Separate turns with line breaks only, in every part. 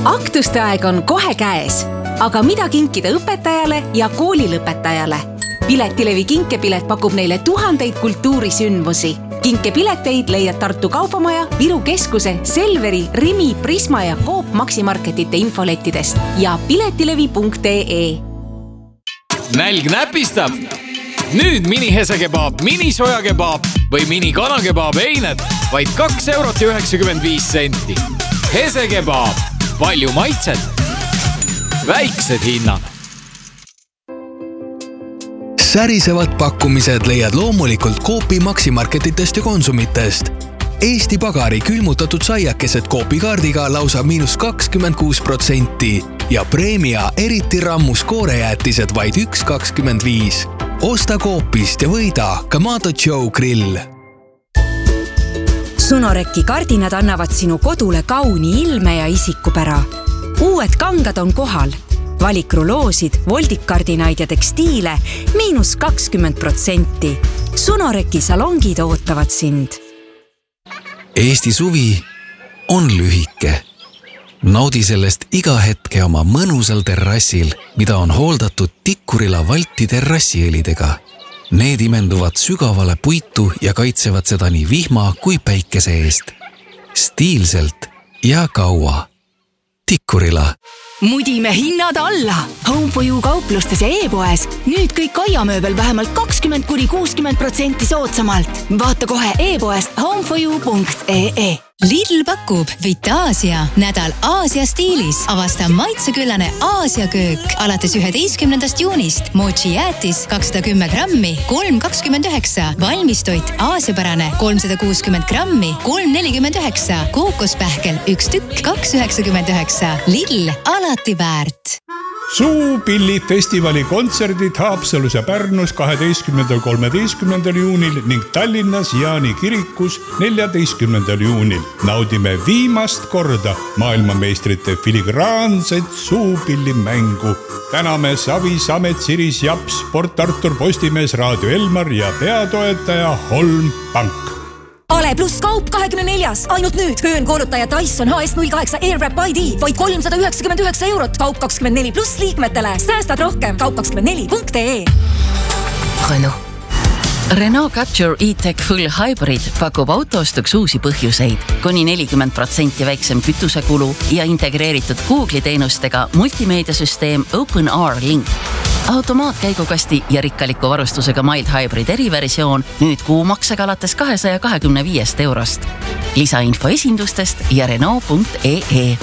Aktuste aeg on kohe käes, aga mida kinkida õpetajale ja koolilõpetajale? Piletilevi kinkepilet pakub neile tuhandeid kultuurisündmusi. Kinkepileteid leiad Tartu Kaubamaja, Viru Keskuse, Selveri, Rimi, Prisma ja Coop Maximarketite infolettidest ja piletilevi.ee.
Nälg näpistab? Nüüd mini-hesekebaab, mini-sojakebaab või mini-kanakebaab eined vaid 2,95 €. Hesekebaab, palju maitset, väiksed hinnad.
Särisevad pakkumised leiad loomulikult Coopi Maximarketitest ja Konsumitest. Eesti Pagari külmutatud saiakesed Coopi kaardiga lausa -26% ja Premia eriti rammus koorejäätised vaid 1,25. Osta Coopist ja võida Kamado Joe grill.
Sunoreki kardinad annavad sinu kodule kauni ilme ja isikupära. Uued kangad on kohal. Valikruloosid, voldikkardinaid ja tekstiile -20%. Sunoreki salongid ootavad sind.
Eesti suvi on lühike. Naudi sellest iga hetke oma mõnusal terrassil, mida on hooldatud Tikkurila Valti terrassiõlidega. Need imenduvad sügavale puitu ja kaitsevad seda nii vihma kui päikese eest. Stiilselt ja kaua. Tikkurila.
Mudime hinnad alla! Home for You kauplustes ja e-poes. Nüüd kõik aiamööbel vähemalt 20–60% soodsamalt. Vaata kohe e-poest homeforyou.ee.
Lidl pakub Vitaasia nädal Aasia stiilis. Avasta maitseküllane Aasia köök. Alates 11. juunist mochi jäätis 210 grammi, 3,29. Valmistoit aasiapärane 360 grammi, 3,49. Kookospähkel 1 tükk, 2,99. Lidl, alati väärt.
Suupillifestivali kontserdid Haapsalus ja Pärnus 12.–13. juunil ning Tallinnas Jaani kirikus 14. juunil. Naudime viimast korda maailmameistrite filigraanset suupillimängu. Täname Savi, Samet, Siris, Japs, Port Artur, Postimees, Raadio Elmar ja peatoetaja Holm Pank.
Ale pluss kaup 24. Ainult nüüd höönkoolutaja Dyson HS08 Airwrap ID vaid 399 €. Kaup 24 pluss liikmetele. Säästad rohkem. Kaup24.ee.
Renault Capture E-Tech Full Hybrid pakub autoostuks uusi põhjuseid. Kuni 40% väiksem kütusekulu ja integreeritud Google'i teenustega multimeediasüsteem OpenR Link. Automaatkäigukasti ja rikkaliku varustusega Mild Hybrid eriversioon nüüd kuumaksega alates 225 €. Lisainfo esindustest ja Renault.ee.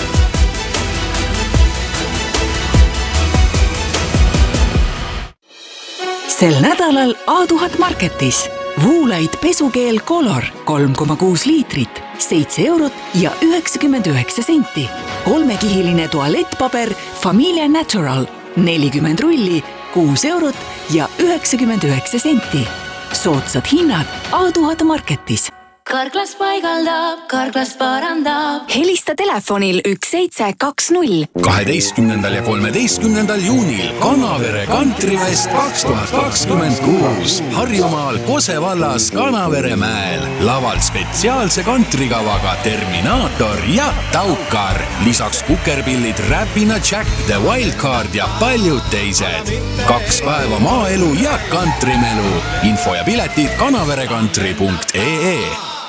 Sel nädalal A1000 Marketis. Voolite pesukeel Color 3,6 liitrit, 7 € ja 99 senti. 3-kihiline tualettpaber Familia Natural 40 rulli, 6 € ja 99 senti. Soodsad hinnad A1000 Marketis.
Karklas paigaldab, Karklas parandab.
Helista telefonil 1720.
12. ja 13. juunil Kanavere Kantrifest 2026. Harjumaal Kose vallas Kanaveremäel. Laval spetsiaalse kantrikavaga Terminaator ja Taukar. Lisaks kukerpillid Räpina Jack, The Wildcard ja paljud teised. 2 päeva maaelu ja kantrimelu. Info ja piletid kanaverekantri.ee.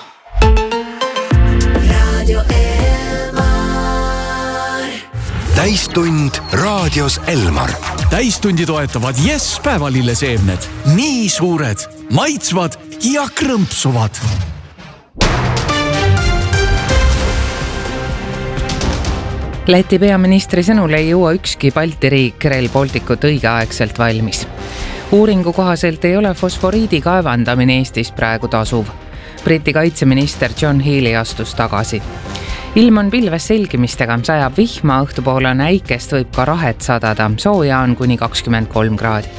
Täistund raadios Elmar.
Täistundi toetavad Yes päevalilleseemned. Nii suured, maitsvad ja krõmpsuvad.
Läti peaministri sõnul ei jõua ükski Balti riik Rail Balticut õigeaegselt valmis. Uuringu kohaselt ei ole fosforiidi kaevandamine Eestis praegu tasuv. Briti kaitseminister John Healey astus tagasi. Ilm on pilves selgimistega, sajab vihma, õhtupoole on äikest, võib ka rahet sadada, sooja on kuni 23 kraadi.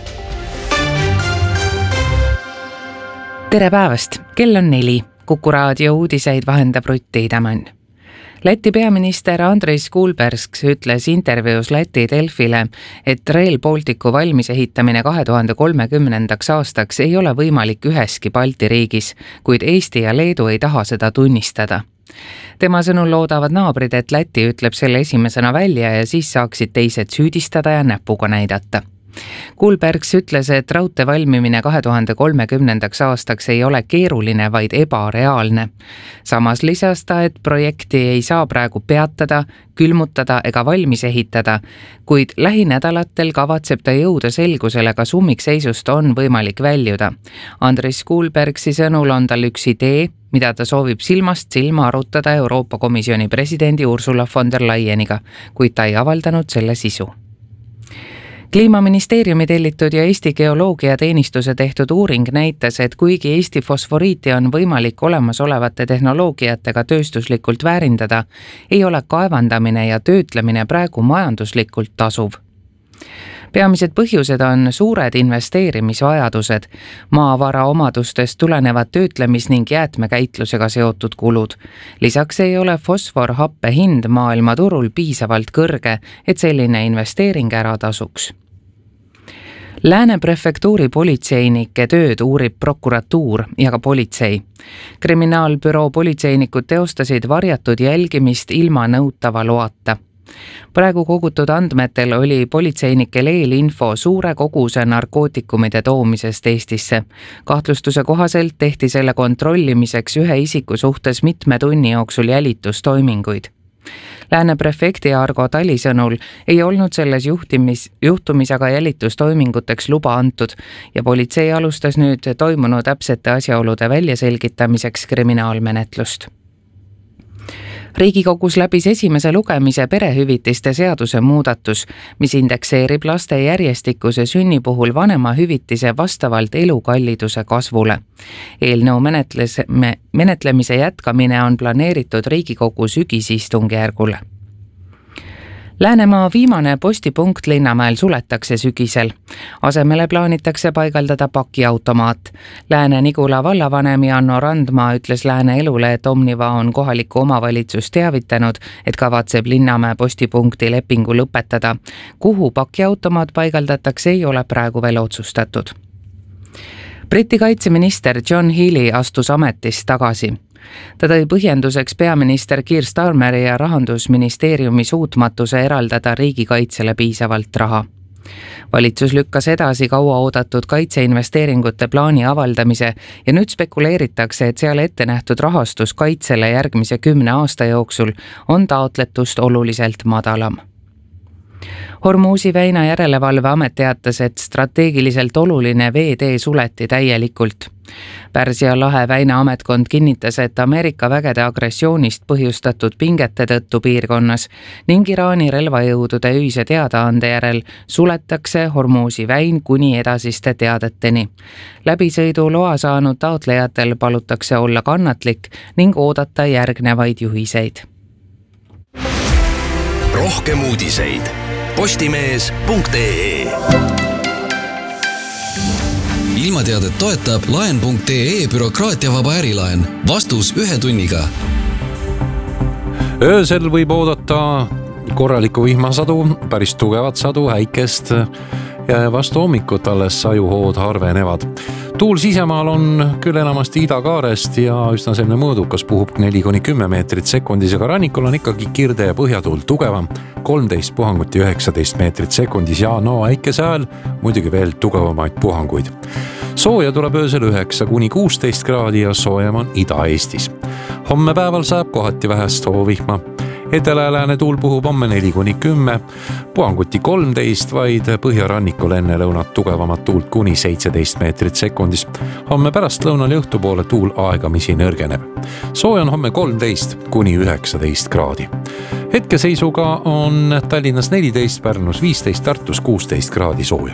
Tere päevast, kell on 4. Kuku raadio uudiseid vahendab Rutti Idamann. Läti peaminister Andris Kulbergs ütles intervjuus Läti Delfile, et Rail Balticu valmis ehitamine 2030. aastaks ei ole võimalik üheski Balti riigis, kuid Eesti ja Leedu ei taha seda tunnistada. Tema sõnul loodavad naabrid, et Läti ütleb selle esimesena välja ja siis saaksid teised süüdistada ja näpuga näidata. Kuulbergs ütles, et raudtee valmimine 2030. aastaks ei ole keeruline, vaid ebareaalne. Samas lisas ta, et projekti ei saa praegu peatada, külmutada ega valmis ehitada, kuid lähinädalatel kavatseb ta jõuda selgusele, kas ummikseisust on võimalik väljuda. Andris Kuulbergsi sõnul on tal üks idee, mida ta soovib silmast silma arutada Euroopa Komisjoni presidendi Ursula von der Leyeniga, kuid ta ei avaldanud selle sisu. Kliimaministeeriumi tellitud ja Eesti geoloogiateenistuse tehtud uuring näitas, et kuigi Eesti fosforiiti on võimalik olemasolevate tehnoloogiatega tööstuslikult väärindada, ei ole kaevandamine ja töötlemine praegu majanduslikult tasuv. Peamised põhjused on suured investeerimisvajadused, maavara omadustest tulenevad töötlemis- ning jäätmekäitlusega seotud kulud. Lisaks ei ole fosforhappe hind maailmaturul piisavalt kõrge, et selline investeering ära tasuks. Lääne prefektuuri politseinike tööd uurib prokuratuur ja ka politsei. Kriminaalbüroo politseinikud teostasid varjatud jälgimist ilma nõutava loata. Praegu kogutud andmetel oli politseinikel eelinfo suure koguse narkootikumide toomisest Eestisse. Kahtlustuse kohaselt tehti selle kontrollimiseks ühe isiku suhtes mitme tunni jooksul jälitustoiminguid. Lääne prefekti Argo Tali sõnul ei olnud selles juhtumis aga jälitustoiminguteks luba antud ja politsei alustas nüüd toimunu täpsete asjaolude väljaselgitamiseks kriminaalmenetlust. Riigikogus läbis esimese lugemise perehüvitiste seaduse muudatus, mis indekseerib laste järjestikuse sünni puhul vanemahüvitise vastavalt elukalliduse kasvule. Eelnõu menetlemise jätkamine on planeeritud Riigikogu sügisistungjärgul. Läänemaa viimane postipunkt Linnamäel suletakse sügisel. Asemele plaanitakse paigaldada pakiautomaat. Lääne-Nigula vallavanem Janno Randmaa ütles Lääne Elule, et Omniva on kohalikku omavalitsus teavitanud, et kavatseb Linnamäe postipunkti lepingu lõpetada. Kuhu pakiautomaat paigaldatakse, ei ole praegu veel otsustatud. Briti kaitseminister John Healey astus ametist tagasi. Ta tõi põhjenduseks peaminister Keir Starmeri ja rahandusministeeriumi suutmatuse eraldada riigikaitsele piisavalt raha. Valitsus lükkas edasi kaua oodatud kaitseinvesteeringute plaani avaldamise ja nüüd spekuleeritakse, et seal ette nähtud rahastus kaitsele järgmise 10 aasta jooksul on taotletust oluliselt madalam. Hormuzi väina järelevalveamet teatas, et strateegiliselt oluline veetee suleti täielikult. Pärsia lahe väinaametkond kinnitas, et Ameerika vägede agressioonist põhjustatud pingete tõttu piirkonnas ning Iraani relvajõudude ühise teadaande järel suletakse Hormuzi väin kuni edasiste teadeteni. Läbisõiduloa saanud taotlejatel palutakse olla kannatlik ning oodata järgnevaid juhiseid.
Rohkem uudiseid postimees.ee.
Ilmateadet toetab laen.ee bürokraatiavaba ärilaen. Vastus 1 tunniga.
Öösel võib oodata korralikku vihmasadu, päris tugevat sadu, häikest ja vastu hommikut alles sajuhood harvenevad. Tuul sisemaal on küll enamasti idakaarest ja üsna selline mõõdukas, puhub 4-10 meetrit sekundis, aga rannikul on ikkagi kirde ja põhjatuul tugevam, 13 puhangut ja 19 meetrit sekundis ja äikese ajal muidugi veel tugevamaid puhanguid. Sooja tuleb öösel 9-16 kraadi ja soojem on Ida-Eestis. Homme päeval saab kohati vähest hoovihma. Etelä-lääne tuul puhub homme 4-10, puhanguti 13, vaid põhjarannikul enne lõunat tugevamat tuult kuni 17 meetrit sekundis. Homme pärast lõunal ja õhtupoole tuul aegamisi nõrgeneb. Sooja on homme 13-19 kraadi. Hetkeseisuga on Tallinnas 14, Pärnus 15, Tartus 16 kraadi sooja.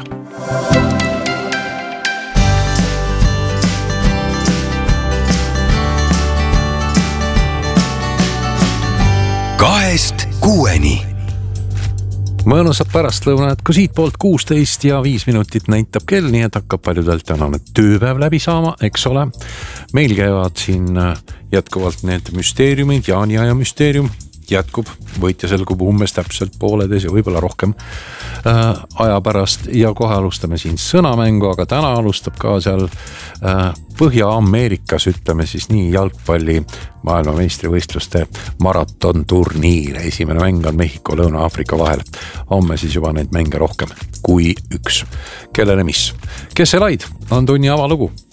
Kahest 6-ni.
Mõnusat pärastlõunat, kui siit poolt 16 ja 5 minutit näitab kell, nii et hakkab paljudelt tänane tööpäev läbi saama, eks ole. Meil käivad siin jätkuvalt need müsteeriumid, jaaniaja müsteerium jätkub, võitja selgub umbes täpselt pooleteis ja võib-olla rohkem aja pärast ja kohe alustame siin sõnamängu, aga täna alustab ka seal Põhja-Ameerikas, ütleme siis nii, jalgpalli maailmameistrivõistluste maratonturniir. Esimene mäng on Mehhiko Lõuna-Aafrika vahel. Homme siis juba neid mänge rohkem kui üks. Kellele mis? Kes see laid? On tunni avalugu.